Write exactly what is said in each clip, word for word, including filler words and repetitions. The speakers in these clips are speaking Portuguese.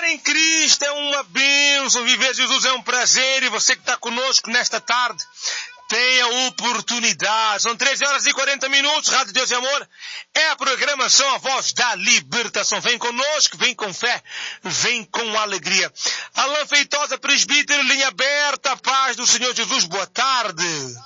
em Cristo é uma bênção, viver Jesus é um prazer, e você que está conosco nesta tarde, tenha oportunidade. São treze horas e quarenta minutos, Rádio Deus e Amor é a programação, a voz da libertação. Vem conosco, vem com fé, vem com alegria. Alain Feitosa, presbítero, linha aberta, paz do Senhor Jesus, boa tarde.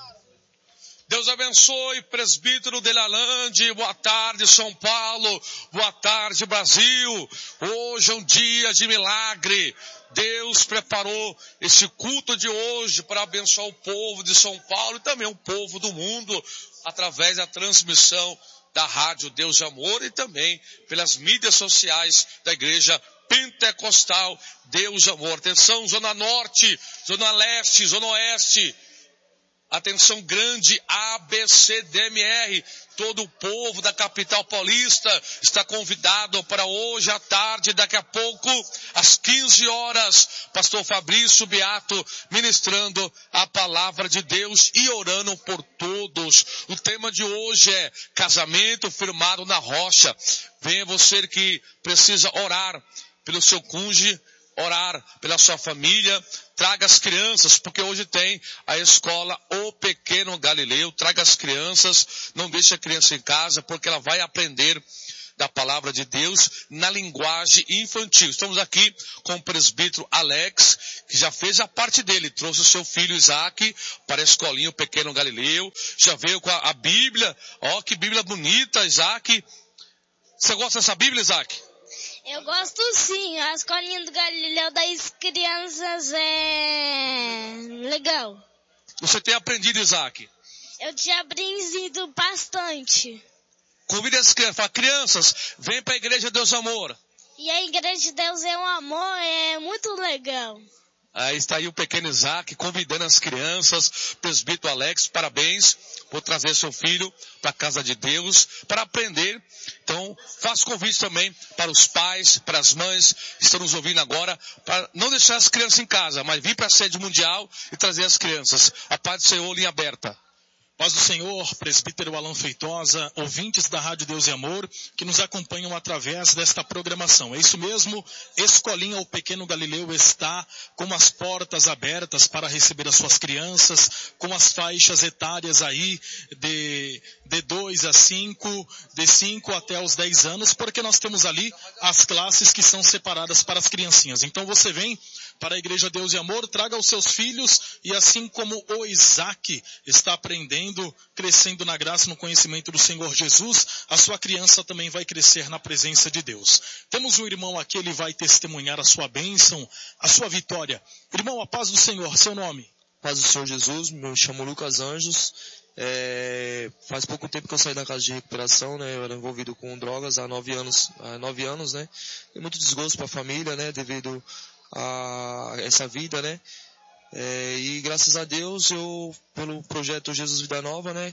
Deus abençoe, presbítero Delalande, boa tarde São Paulo, boa tarde Brasil. Hoje é um dia de milagre. Deus preparou esse culto de hoje para abençoar o povo de São Paulo e também o povo do mundo, através da transmissão da Rádio Deus e Amor e também pelas mídias sociais da Igreja Pentecostal Deus e Amor. Atenção, Zona Norte, Zona Leste, Zona Oeste. Atenção grande, A B C D M R, todo o povo da capital paulista está convidado para hoje à tarde, daqui a pouco, às quinze horas, pastor Fabrício Beato ministrando a palavra de Deus e orando por todos. O tema de hoje é casamento firmado na rocha. Venha você que precisa orar pelo seu cônjuge, orar pela sua família, traga as crianças, porque hoje tem a escola O Pequeno Galileu. Traga as crianças, não deixe a criança em casa, porque ela vai aprender da palavra de Deus na linguagem infantil. Estamos aqui com o presbítero Alex, que já fez a parte dele, trouxe o seu filho Isaac para a escolinha O Pequeno Galileu, já veio com a, a Bíblia. Ó, que Bíblia bonita, Isaac. Você gosta dessa Bíblia, Isaac? Eu gosto sim, a escolinha do Galileu das crianças é legal. Você tem aprendido, Isaac? Eu tinha aprendido bastante. Convide as crianças, fala, crianças, vem para a Igreja Deus Amor. E a Igreja de Deus é um amor, é muito legal. Aí está aí o pequeno Isaac convidando as crianças, presbítero Alex, parabéns por trazer seu filho para a casa de Deus, para aprender. Então, faço convite também para os pais, para as mães que estão nos ouvindo agora, para não deixar as crianças em casa, mas vir para a sede mundial e trazer as crianças. A paz do Senhor, linha aberta. Paz do Senhor, presbítero Alain Feitosa, ouvintes da Rádio Deus e Amor, que nos acompanham através desta programação. É isso mesmo, Escolinha O Pequeno Galileu está com as portas abertas para receber as suas crianças, com as faixas etárias aí de, de dois a cinco, de cinco até os dez anos, porque nós temos ali as classes que são separadas para as criancinhas. Então você vem para a Igreja Deus e Amor, traga os seus filhos, e assim como o Isaac está aprendendo, crescendo na graça e no conhecimento do Senhor Jesus, a sua criança também vai crescer na presença de Deus. Temos um irmão aqui, ele vai testemunhar a sua bênção, a sua vitória. Irmão, a paz do Senhor, seu nome? Paz do Senhor Jesus, me chamo Lucas Anjos. É, faz pouco tempo que eu saí da casa de recuperação, né? Eu era envolvido com drogas há nove anos, há nove anos, né? Tem muito desgosto para a família, né? Devido a essa vida, né? É, e graças a Deus, eu, pelo projeto Jesus Vida Nova, né?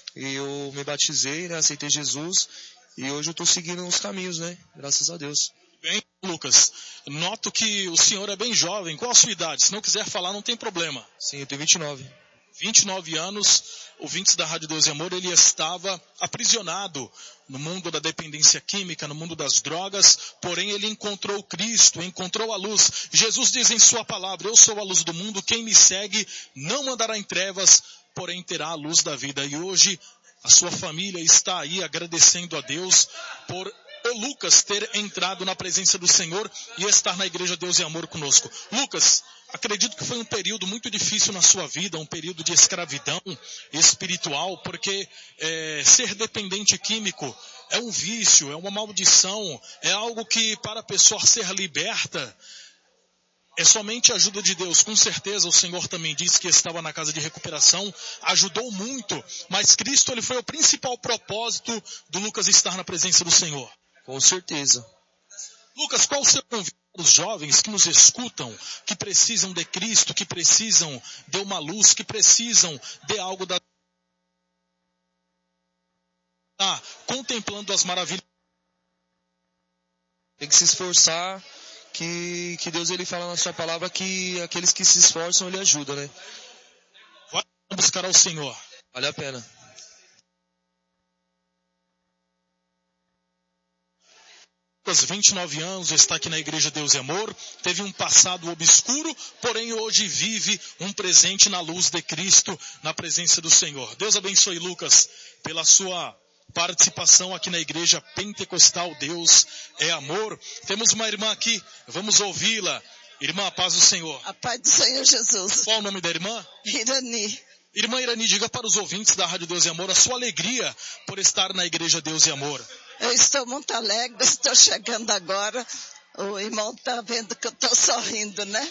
Eu me batizei, né? Aceitei Jesus, e hoje eu estou seguindo os caminhos, né? Graças a Deus. Bem, Lucas, noto que o senhor é bem jovem. Qual a sua idade? Se não quiser falar, não tem problema. Sim, eu tenho vinte e nove. vinte e nove anos, ouvintes da Rádio Deus e Amor, ele estava aprisionado no mundo da dependência química, no mundo das drogas, porém ele encontrou Cristo, encontrou a luz. Jesus diz em sua palavra, eu sou a luz do mundo, quem me segue não andará em trevas, porém terá a luz da vida. E hoje a sua família está aí agradecendo a Deus por o Lucas ter entrado na presença do Senhor e estar na Igreja Deus e Amor conosco. Lucas, acredito que foi um período muito difícil na sua vida, um período de escravidão espiritual, porque é, ser dependente químico é um vício, é uma maldição, é algo que para a pessoa ser liberta é somente a ajuda de Deus. Com certeza o Senhor também disse que estava na casa de recuperação, ajudou muito, mas Cristo ele foi o principal propósito do Lucas estar na presença do Senhor. Com certeza. Lucas, qual o seu convite para os jovens que nos escutam, que precisam de Cristo, que precisam de uma luz, que precisam de algo da... Ah, contemplando as maravilhas. Tem que se esforçar, que, que Deus ele fala na sua palavra que aqueles que se esforçam ele ajuda, né? Vai buscar ao Senhor. Vale a pena. Lucas, vinte e nove anos, está aqui na Igreja Deus e Amor, teve um passado obscuro, porém hoje vive um presente na luz de Cristo, na presença do Senhor. Deus abençoe Lucas pela sua participação aqui na Igreja Pentecostal Deus é Amor. Temos uma irmã aqui, vamos ouvi-la. Irmã, a paz do Senhor. A paz do Senhor Jesus. Qual o nome da irmã? Irani. Irmã Irani, diga para os ouvintes da Rádio Deus e Amor a sua alegria por estar na Igreja Deus e Amor. Eu estou muito alegre, estou chegando agora. O irmão está vendo que eu estou sorrindo, né?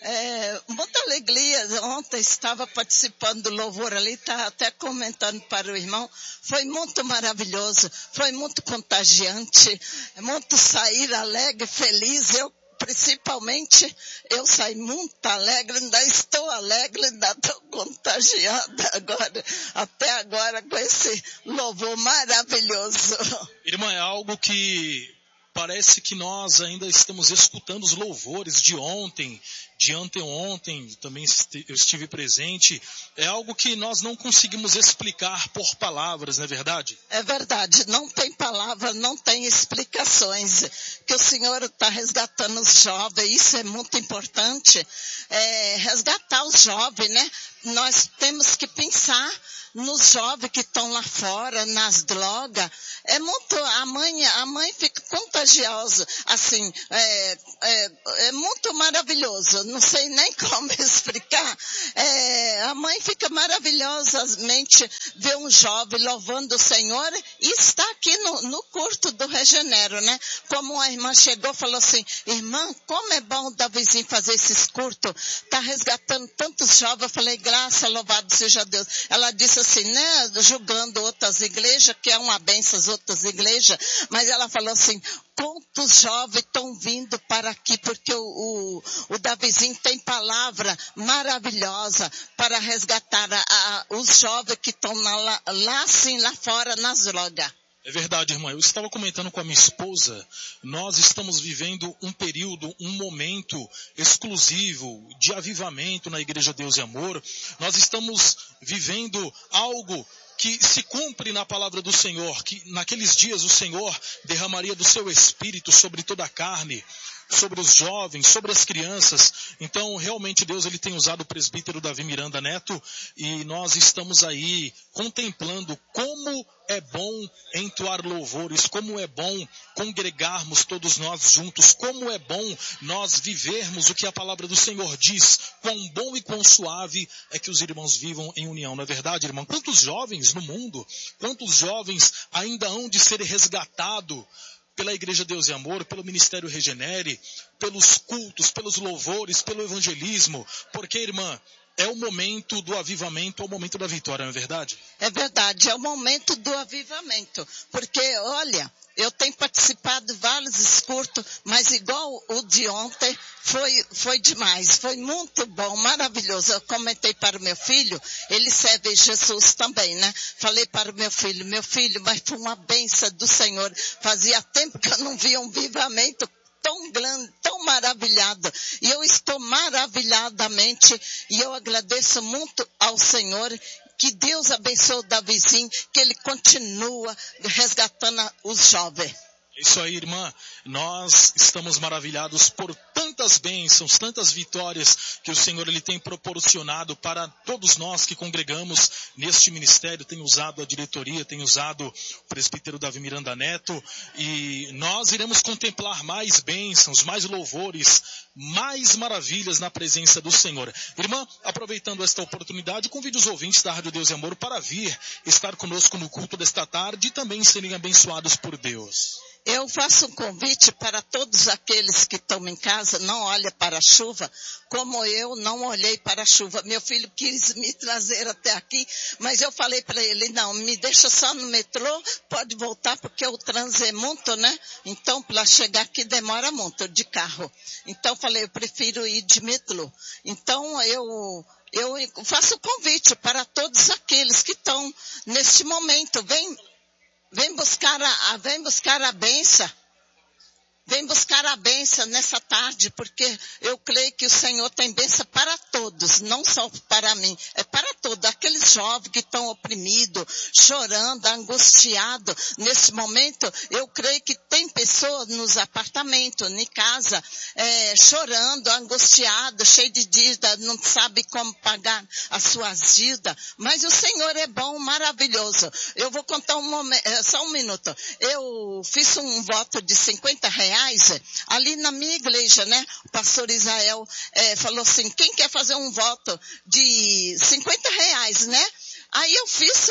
É, muita alegria. Ontem estava participando do louvor ali, estava até comentando para o irmão. Foi muito maravilhoso, foi muito contagiante, muito sair alegre, feliz. Eu Principalmente, eu saí muito alegre, ainda estou alegre, ainda estou contagiada agora, até agora com esse louvor maravilhoso. Irmã, é algo que parece que nós ainda estamos escutando os louvores de ontem, de anteontem, também eu estive presente. É algo que nós não conseguimos explicar por palavras, não é verdade? É verdade, não tem palavra, não tem explicações. Que o Senhor está resgatando os jovens, isso é muito importante. É, resgatar os jovens, né? Nós temos que pensar nos jovens que estão lá fora, nas drogas. É muito, a mãe, a mãe fica contagiosa, assim, é, é, é muito maravilhoso, não sei nem como explicar. É, a mãe fica maravilhosamente ver um jovem louvando o Senhor e está aqui no, no culto do Regenero, né? Como a irmã chegou e falou assim, irmã, como é bom o Davizinho fazer esses cultos, está resgatando tantos jovens. Eu falei, graça, louvado seja Deus. Ela disse assim, né, julgando outras igrejas, que é uma benção as outras igrejas, mas ela falou assim, quantos jovens estão vindo para aqui, porque o, o, o Davizinho tem palavra maravilhosa para resgatar a, a, os jovens que estão lá, lá assim, lá fora, nas drogas. É verdade, irmã. Eu estava comentando com a minha esposa, nós estamos vivendo um período, um momento exclusivo de avivamento na Igreja Deus e Amor. Nós estamos vivendo algo que se cumpre na palavra do Senhor, que naqueles dias o Senhor derramaria do seu Espírito sobre toda a carne, sobre os jovens, sobre as crianças. Então, realmente, Deus ele tem usado o presbítero Davi Miranda Neto e nós estamos aí contemplando como é bom entoar louvores, como é bom congregarmos todos nós juntos, como é bom nós vivermos o que a palavra do Senhor diz, quão bom e quão suave é que os irmãos vivam em união, não é verdade, irmão? Quantos jovens no mundo, quantos jovens ainda hão de ser resgatados pela Igreja Deus e Amor, pelo Ministério Regenere, pelos cultos, pelos louvores, pelo evangelismo, porque, irmã, é o momento do avivamento, é o momento da vitória, não é verdade? É verdade, é o momento do avivamento, porque, olha, eu tenho participado de vários curtos, mas igual o de ontem, foi, foi demais, foi muito bom, maravilhoso. Eu comentei para o meu filho, ele serve Jesus também, né? Falei para o meu filho, meu filho, mas foi uma bênção do Senhor, fazia tempo que eu não via um avivamento tão grande, tão maravilhada. E eu estou maravilhadamente, e eu agradeço muito ao Senhor, que Deus abençoe o Davizinho, que ele continua resgatando os jovens. É isso aí, irmã. Nós estamos maravilhados por tantas bênçãos, tantas vitórias que o Senhor ele tem proporcionado para todos nós que congregamos neste ministério. Tem usado a diretoria, tem usado o presbítero Davi Miranda Neto. E nós iremos contemplar mais bênçãos, mais louvores, mais maravilhas na presença do Senhor. Irmã, aproveitando esta oportunidade, convido os ouvintes da Rádio Deus e Amor para vir estar conosco no culto desta tarde e também serem abençoados por Deus. Eu faço um convite para todos aqueles que estão em casa, não olhem para a chuva, como eu não olhei para a chuva. Meu filho quis me trazer até aqui, mas eu falei para ele, não, me deixa só no metrô, pode voltar porque o trânsito é muito, né? Então, para chegar aqui demora muito, de carro. Então, eu falei, eu prefiro ir de metrô. Então, eu... Eu faço convite para todos aqueles que estão neste momento, vem... Vem buscar a, vem buscar a bênção, vem buscar a bênção nessa tarde, porque eu creio que o Senhor tem bênção para todos, não só para mim, é para todos. todo, aqueles jovens que estão oprimidos, chorando, angustiados. Nesse momento, eu creio que tem pessoas nos apartamentos, em casa, é, chorando, angustiados, cheio de dívida, não sabe como pagar as suas dívidas. Mas o Senhor é bom, maravilhoso. Eu vou contar um momento, só um minuto. Eu fiz um voto de cinquenta reais ali na minha igreja, né? O pastor Israel é, falou assim, quem quer fazer um voto de cinquenta reais, né? Aí eu fiz,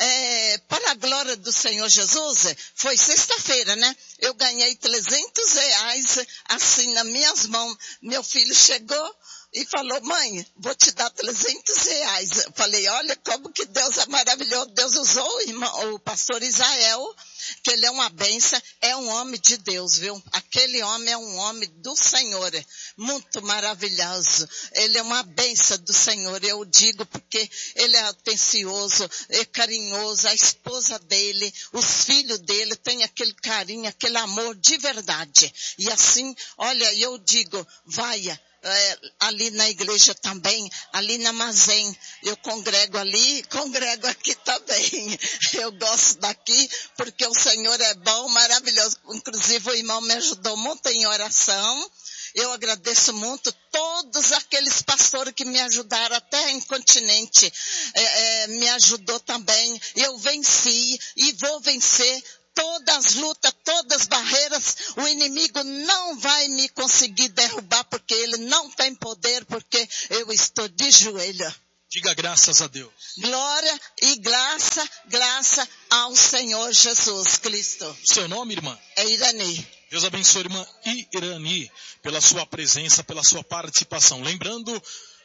é, para a glória do Senhor Jesus, foi sexta-feira, né? Eu ganhei trezentos reais, assim, nas minhas mãos. Meu filho chegou e falou, mãe, vou te dar trezentos reais. Eu falei, olha como que Deus é maravilhoso. Deus usou o, irmão, o pastor Israel, que ele é uma bênção, é um homem de Deus, viu? Aquele homem é um homem do Senhor, muito maravilhoso. Ele é uma bênção do Senhor, eu digo porque ele é atencioso, é carinhoso, a esposa dele, os filhos dele têm aquele carinho, aquele amor de verdade. E assim, olha, eu digo, vai, É, ali na igreja também, ali na Mazém, eu congrego ali, congrego aqui também. Eu gosto daqui porque o Senhor é bom, maravilhoso. Inclusive o irmão me ajudou muito em oração. Eu agradeço muito todos aqueles pastores que me ajudaram até em continente, é, é, me ajudou também. Eu venci e vou vencer. Todas as lutas, todas as barreiras, o inimigo não vai me conseguir derrubar porque ele não tem poder, porque eu estou de joelho. Diga graças a Deus. Glória e graça, graça ao Senhor Jesus Cristo. Seu nome, irmã? É Irani. Deus abençoe, irmã Irani, pela sua presença, pela sua participação. Lembrando,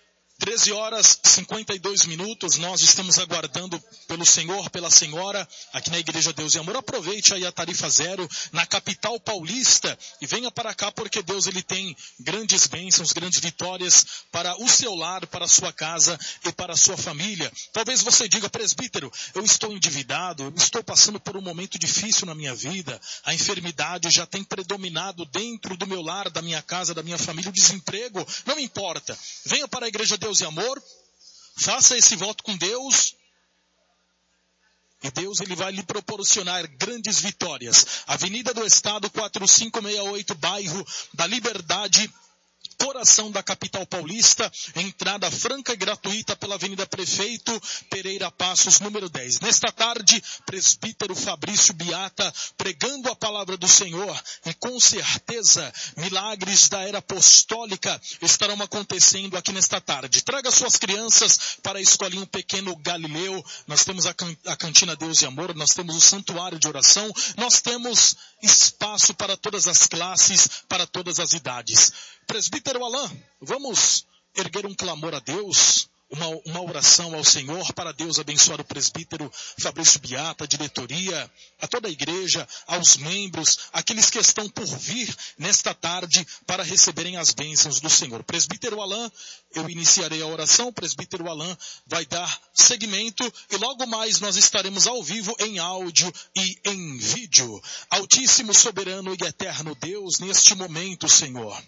treze horas e cinquenta e dois minutos, nós estamos aguardando pelo Senhor, pela Senhora, aqui na Igreja Deus e Amor. Aproveite aí a tarifa zero na capital paulista e venha para cá porque Deus ele tem grandes bênçãos, grandes vitórias para o seu lar, para a sua casa e para a sua família. Talvez você diga, presbítero, eu estou endividado, eu estou passando por um momento difícil na minha vida, a enfermidade já tem predominado dentro do meu lar, da minha casa, da minha família, o desemprego, não importa. Venha para a Igreja Deus Deus e Amor, faça esse voto com Deus e Deus ele vai lhe proporcionar grandes vitórias. Avenida do Estado quatro cinco seis oito, bairro da Liberdade, coração da capital paulista, entrada franca e gratuita pela Avenida Prefeito Pereira Passos, número dez. Nesta tarde, presbítero Fabrício Biata, pregando a palavra do Senhor, e com certeza, milagres da era apostólica estarão acontecendo aqui nesta tarde. Traga suas crianças para a escolinha Pequeno Galileu, nós temos a, can- a Cantina Deus e Amor, nós temos o Santuário de Oração, nós temos espaço para todas as classes, para todas as idades. Presbítero Alain, vamos erguer um clamor a Deus, uma, uma oração ao Senhor para Deus abençoar o presbítero Fabrício Biata, a diretoria, a toda a igreja, aos membros, aqueles que estão por vir nesta tarde para receberem as bênçãos do Senhor. Presbítero Alain, eu iniciarei a oração, o presbítero Alain vai dar seguimento e logo mais nós estaremos ao vivo em áudio e em vídeo. Altíssimo, soberano e eterno Deus, neste momento, Senhor,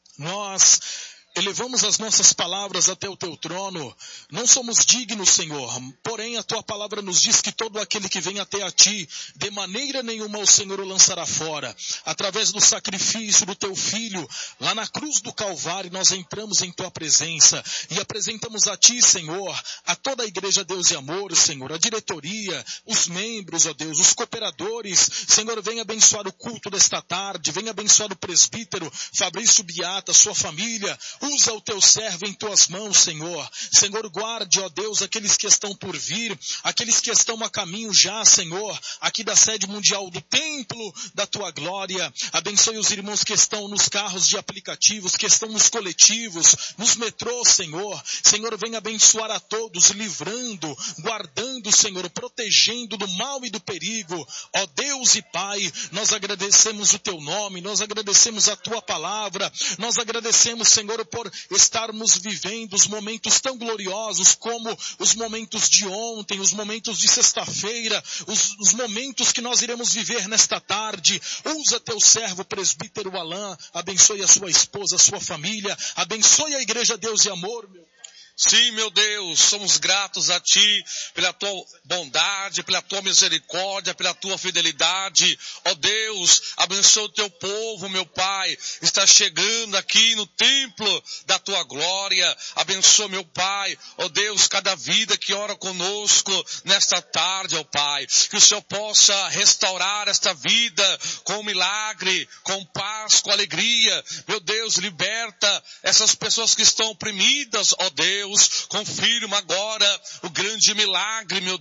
nós elevamos as nossas palavras até o teu trono. Não somos dignos, Senhor, porém a tua palavra nos diz que todo aquele que vem até a ti, de maneira nenhuma o Senhor o lançará fora. Através do sacrifício do teu filho, lá na cruz do Calvário, nós entramos em tua presença e apresentamos a ti, Senhor, a toda a Igreja Deus e Amor, Senhor, a diretoria, os membros, ó Deus, os cooperadores. Senhor, venha abençoar o culto desta tarde, venha abençoar o presbítero Fabrício Biata, sua família. Usa o teu servo em tuas mãos, Senhor. Senhor, guarde, ó Deus, aqueles que estão por vir, aqueles que estão a caminho já, Senhor, aqui da sede mundial do templo da tua glória. Abençoe os irmãos que estão nos carros de aplicativos, que estão nos coletivos, nos metrôs, Senhor. Senhor, venha abençoar a todos, livrando, guardando, Senhor, protegendo do mal e do perigo. Ó Deus e Pai, nós agradecemos o teu nome, nós agradecemos a tua palavra, nós agradecemos, Senhor, por estarmos vivendo os momentos tão gloriosos como os momentos de ontem, os momentos de sexta-feira, os, os momentos que nós iremos viver nesta tarde. Usa teu servo presbítero Alain, abençoe a sua esposa, a sua família, abençoe a Igreja Deus e Amor, meu. Sim, meu Deus, somos gratos a Ti pela Tua bondade, pela Tua misericórdia, pela Tua fidelidade. Ó Deus, abençoa o Teu povo, meu Pai. Está chegando aqui no templo da Tua glória. Abençoa, meu Pai. Ó Deus, cada vida que ora conosco nesta tarde, ó Pai. Que o Senhor possa restaurar esta vida com milagre, com paz, com alegria. Meu Deus, liberta essas pessoas que estão oprimidas, ó Deus. Confirma agora o grande milagre, meu